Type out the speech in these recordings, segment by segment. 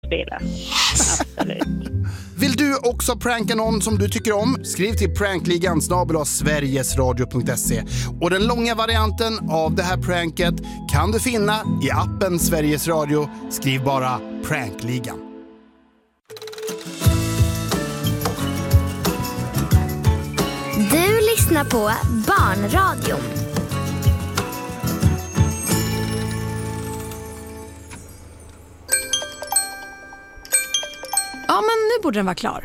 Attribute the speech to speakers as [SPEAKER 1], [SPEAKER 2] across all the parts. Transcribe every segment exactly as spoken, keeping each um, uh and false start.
[SPEAKER 1] spelas. Absolut.
[SPEAKER 2] Vill du också pranka någon som du tycker om? Skriv till prankligan snabel-a sverigesradio punkt se. Och den långa varianten av det här pranket kan du finna i appen Sveriges Radio. Skriv bara prankligan.
[SPEAKER 3] Du lyssnar på Barnradion.
[SPEAKER 4] Ja, men nu borde den vara klar.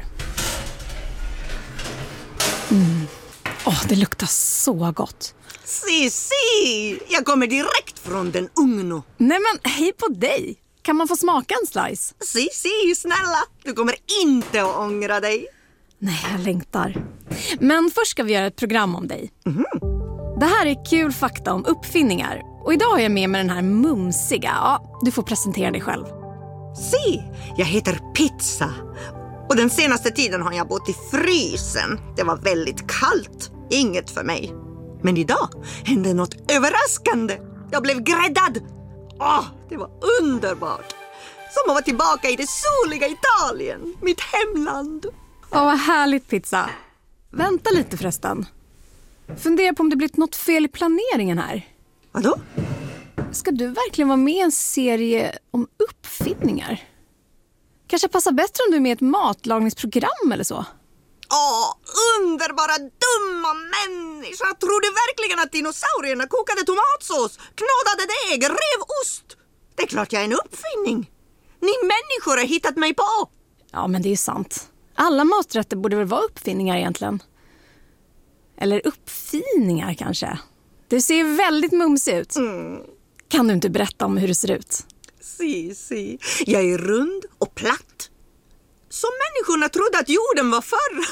[SPEAKER 4] Mm. Åh, det luktar så gott.
[SPEAKER 5] Si, si! Jag kommer direkt från den ugno.
[SPEAKER 4] Nej men, hej på dig. Kan man få smaka en slice?
[SPEAKER 5] Si, si, snälla. Du kommer inte att ångra dig.
[SPEAKER 4] Nej, jag längtar. Men först ska vi göra ett program om dig. Mm-hmm. Det här är kul fakta om uppfinningar. Och idag har jag med mig den här mumsiga. Ja, du får presentera dig själv.
[SPEAKER 5] Si, jag heter Pizza. Och den senaste tiden har jag bott i frysen. Det var väldigt kallt. Inget för mig. Men idag hände något överraskande. Jag blev gräddad. Åh, det var underbart. Som att vara tillbaka i det soliga Italien. Mitt hemland.
[SPEAKER 4] Åh, vad härligt, Pizza. Vänta lite förresten. Fundera på om det blivit något fel i planeringen här.
[SPEAKER 5] Vadå?
[SPEAKER 4] Ska du verkligen vara med i en serie om uppfinningar? Kanske passar bättre om du är med i ett matlagningsprogram eller så.
[SPEAKER 5] Åh, underbara dumma människa. Tror du verkligen att dinosaurierna kokade tomatsås, knådade deg, rev ost? Det är klart jag är en uppfinning. Ni människor har hittat mig på.
[SPEAKER 4] Ja, men det är ju sant. Alla maträtter borde väl vara uppfinningar egentligen. Eller uppfinningar kanske. Det ser väldigt mumsig ut. Mm. Kan du inte berätta om hur det ser ut?
[SPEAKER 5] Si, si. Jag är rund och platt. Som människorna trodde att jorden var förr.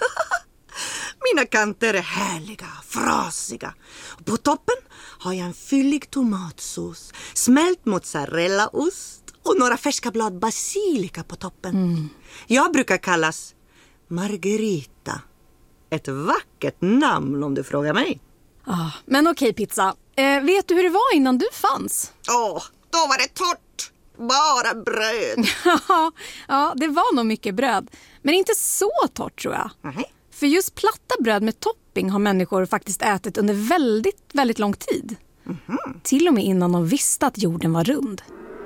[SPEAKER 5] Mina kanter är härliga, frasiga. På toppen har jag en fyllig tomatsås, smält mozzarellaost och några färska blad basilika på toppen. Mm. Jag brukar kallas Margarita. Ett vackert namn om du frågar mig.
[SPEAKER 4] Ah, men okej, Pizza. Eh, vet du hur det var innan du fanns?
[SPEAKER 5] Åh, oh, då var det torrt. Bara bröd.
[SPEAKER 4] Ja, det var nog mycket bröd. Men inte så torrt, tror jag. Mm. För just platta bröd med topping har människor faktiskt ätit under väldigt, väldigt lång tid. Mm. Till och med innan de visste att jorden var rund.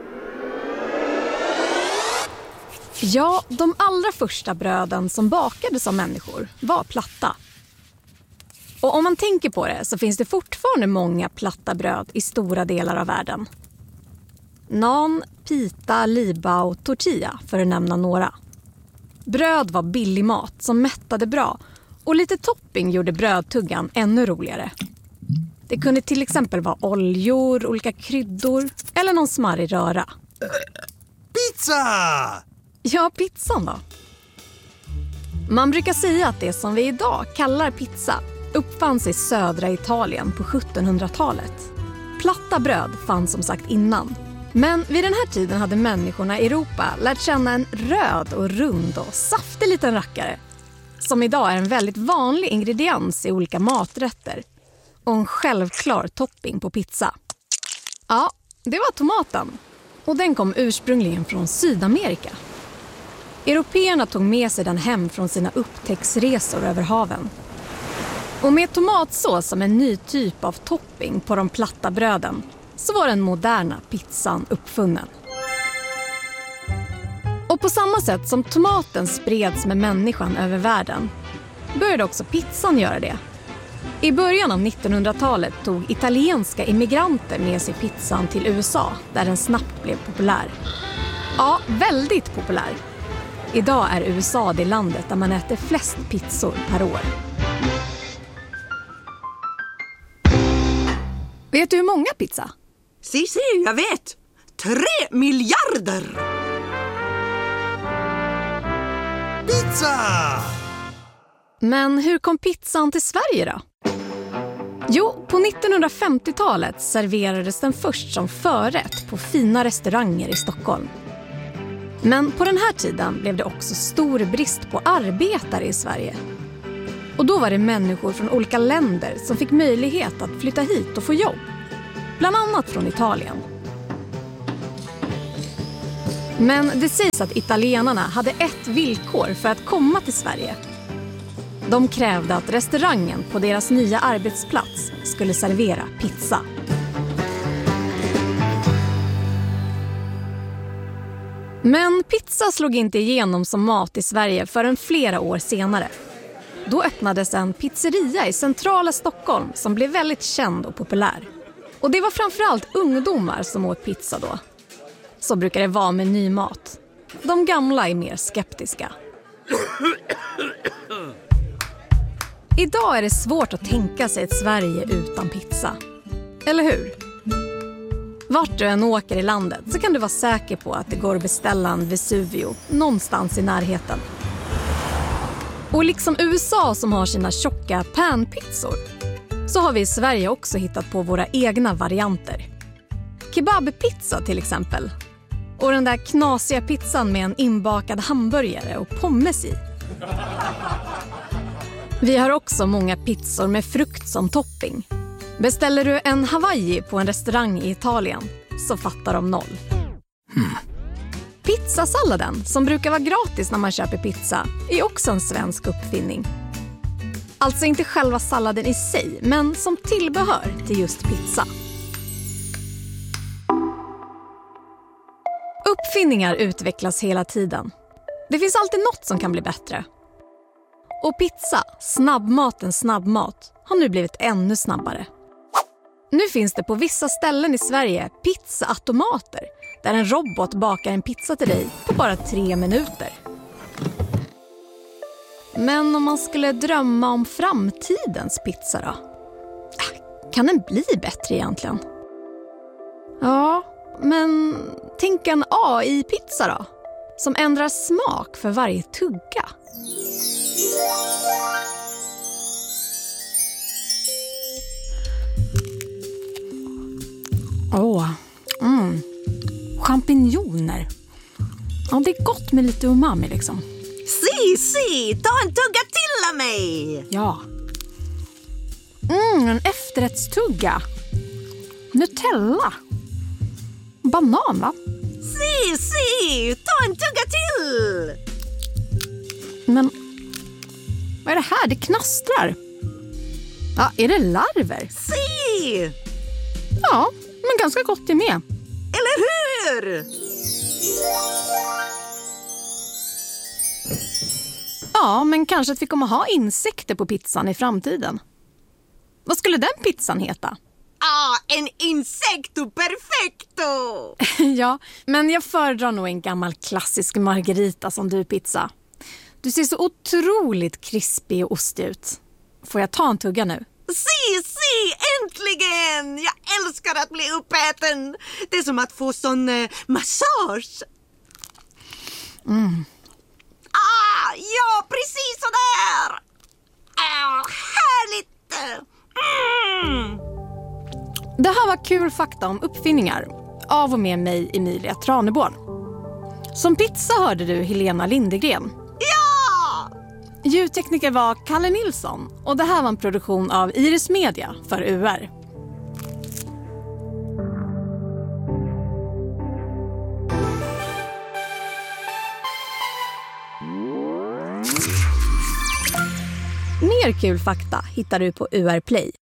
[SPEAKER 4] Ja, de allra första bröden som bakades av människor var platta. Och om man tänker på det så finns det fortfarande många platta bröd i stora delar av världen. Naan, pita, liba och tortilla för att nämna några. Bröd var billig mat som mättade bra och lite topping gjorde brödtuggan ännu roligare. Det kunde till exempel vara oljor, olika kryddor eller någon smarrig röra.
[SPEAKER 2] Pizza!
[SPEAKER 4] Ja, pizzan då. Man brukar säga att det som vi idag kallar pizza uppfanns i södra Italien på sjuttonhundratalet. Platta bröd fanns som sagt innan. Men vid den här tiden hade människorna i Europa lärt känna en röd och rund och saftig liten rackare. Som idag är en väldigt vanlig ingrediens i olika maträtter. Och en självklar topping på pizza. Ja, det var tomaten. Och den kom ursprungligen från Sydamerika. Européerna tog med sig den hem från sina upptäcktsresor över haven. Och med tomatsås som en ny typ av topping på de platta bröden så var den moderna pizzan uppfunnen. Och på samma sätt som tomaten spreds med människan över världen började också pizzan göra det. I början av nittonhundratalet tog italienska immigranter med sig pizzan till U S A där den snabbt blev populär. Ja, väldigt populär. Idag är U S A det landet där man äter flest pizzor per år. Vet du hur många pizza?
[SPEAKER 5] Si, si, jag vet. Tre miljarder!
[SPEAKER 2] Pizza!
[SPEAKER 4] Men hur kom pizzan till Sverige då? Jo, på nittonhundrafemtiotalet serverades den först som förrätt på fina restauranger i Stockholm. Men på den här tiden blev det också stor brist på arbetare i Sverige. Och då var det människor från olika länder som fick möjlighet att flytta hit och få jobb. Bland annat från Italien. Men det sägs att italienarna hade ett villkor för att komma till Sverige. De krävde att restaurangen på deras nya arbetsplats skulle servera pizza. Men pizza slog inte igenom som mat i Sverige förrän flera år senare. Då öppnades en pizzeria i centrala Stockholm som blev väldigt känd och populär. Och det var framförallt ungdomar som åt pizza då. Så brukar det vara med ny mat. De gamla är mer skeptiska. Idag är det svårt att tänka sig ett Sverige utan pizza. Eller hur? Vart du än åker i landet så kan du vara säker på att det går att beställa en Vesuvio någonstans i närheten. Och liksom U S A som har sina tjocka panpizzor så har vi i Sverige också hittat på våra egna varianter. Kebabpizza till exempel. Och den där knasiga pizzan med en inbakad hamburgare och pommes i. Vi har också många pizzor med frukt som topping. Beställer du en Hawaii på en restaurang i Italien så fattar de noll. Hmm. Pizzasalladen, som brukar vara gratis när man köper pizza, är också en svensk uppfinning. Alltså inte själva salladen i sig, men som tillbehör till just pizza. Uppfinningar utvecklas hela tiden. Det finns alltid något som kan bli bättre. Och pizza, snabbmatens snabbmat, har nu blivit ännu snabbare. Nu finns det på vissa ställen i Sverige pizzaautomater där en robot bakar en pizza till dig på bara tre minuter. Men om man skulle drömma om framtidens pizza då? Kan den bli bättre egentligen? Ja, men tänk en A I-pizza då, som ändrar smak för varje tugga. Åh, mm. Champinjoner. Ja, det är gott med lite umami liksom.
[SPEAKER 5] Si, si, ta en tugga till av mig.
[SPEAKER 4] Ja. Mm, en efterrättstugga. Nutella. Banan, va?
[SPEAKER 5] Si, si, ta en tugga till.
[SPEAKER 4] Men vad är det här? Det knastrar. Ja, är det larver?
[SPEAKER 5] Si.
[SPEAKER 4] Ja, men ganska gott det med.
[SPEAKER 5] Eller hur?
[SPEAKER 4] Ja, men kanske att vi kommer ha insekter på pizzan i framtiden. Vad skulle den pizzan heta?
[SPEAKER 5] Ah, en insecto perfecto!
[SPEAKER 4] Ja, men jag föredrar nog en gammal klassisk margarita som du pizza. Du ser så otroligt krispig och ostig ut. Får jag ta en tugga nu?
[SPEAKER 5] Si, si, äntligen! Jag älskar att bli uppäten. Det är som att få sån eh, massage.
[SPEAKER 4] Mm.
[SPEAKER 5] Ah, ja, precis så där. Ah, härligt. Mm.
[SPEAKER 4] Det här var kul fakta om uppfinningar. Av och med mig, Emilia Traneborn. Som pizza hörde du Helena Lindegren.
[SPEAKER 5] Ja!
[SPEAKER 4] Ljudtekniker var Kalle Nilsson. Och det här var en produktion av Iris Media för U R. Mer kul fakta hittar du på U R Play.